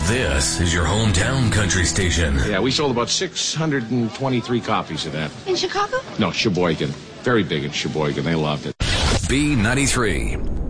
This is your hometown country station. Yeah, we sold about 623 copies of that. In Chicago? No, Sheboygan. Very big in Sheboygan. They loved it. B93.